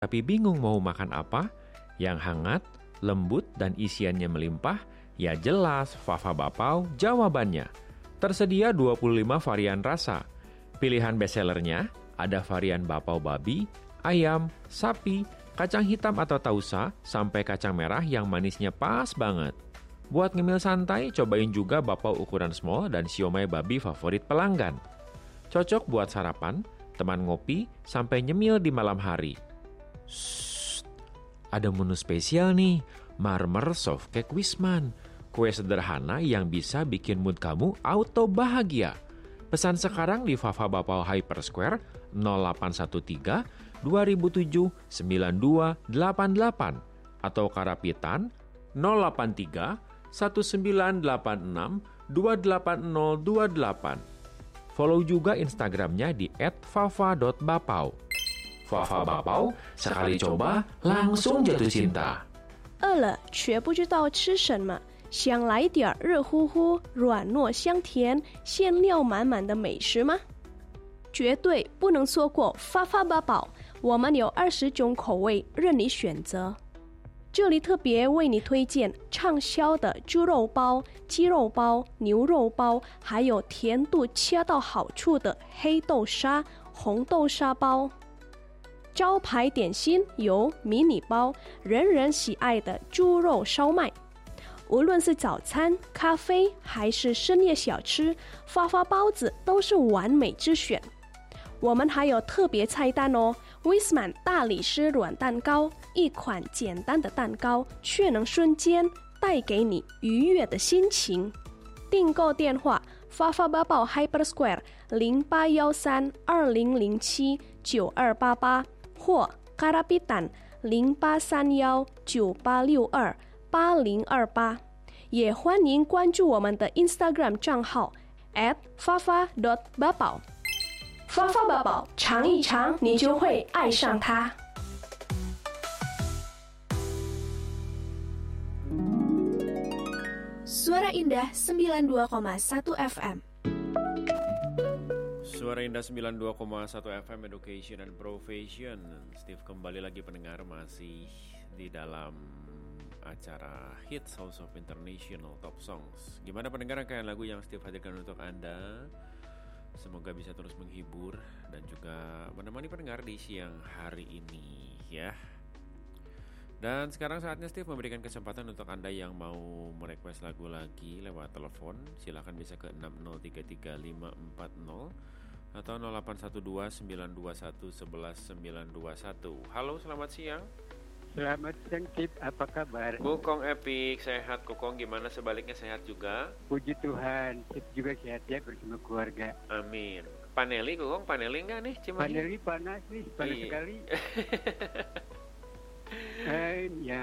tapi bingung mau makan apa? Yang hangat, lembut, dan isiannya melimpah? Ya jelas, Fava Bapau jawabannya. Tersedia 25 varian rasa. Pilihan bestsellernya ada varian bapau babi, ayam, sapi, kacang hitam atau tausa, sampai kacang merah yang manisnya pas banget. Buat ngemil santai, cobain juga bapau ukuran small dan siomay babi favorit pelanggan. Cocok buat sarapan, teman ngopi, sampai nyemil di malam hari. Shh, ada menu spesial nih, Marmer Soft Cake Wisman. Kue sederhana yang bisa bikin mood kamu auto bahagia. Pesan sekarang di Fava Bapau Hyper Square 0813 2007 9288 atau Karapitan 083 1986 28028. Follow juga Instagramnya di @fava.bapau. Fava Bapau, sekali coba langsung jatuh cinta. 饿了却不知道吃什么，想来点热乎乎、软糯香甜、馅料满满的美食吗？绝对不能错过发发八宝，我们有20种口味任你选择。这里特别为你推荐畅销的猪肉包、鸡肉包、牛肉包，还有甜度恰到好处的黑豆沙、红豆沙包。招牌点心有迷你包，人人喜爱的猪肉烧麦。无论是早餐、咖啡还是深夜小吃，发发包子都是完美之选。我们还有特别菜单哦 ，Wisman 大理石软蛋糕，一款简单的蛋糕，却能瞬间带给你愉悦的心情。订购电话：发发八宝 Hyper Square 081320079288或 Karapitan 083198628028。也欢迎关注我们的 Instagram 账号 @fafa.babao。发发宝宝，尝一尝，你就会爱上它。Suara Indah 92,1 FM. Suara Indah 92,1 FM Education and Profession. Steve kembali lagi pendengar, masih di dalam acara Hits House of International Top Songs. Gimana pendengar, rangkaian lagu yang Steve hadirkan untuk Anda? Semoga bisa terus menghibur dan juga menemani pendengar di siang hari ini ya. Dan sekarang saatnya Steve memberikan kesempatan untuk Anda yang mau merequest lagu lagi lewat telepon. Silakan bisa ke 6033540 atau 0812-921-11921. Halo, selamat siang. Selamat siang, Tip. Apa kabar? Kokong Epic, sehat. Kokong gimana, sebaliknya sehat juga? Puji Tuhan, Tip juga sehat ya bersama keluarga. Amin. Paneli, Kokong, paneli nggak nih? Paneli panas nih, panas sekali. Ya.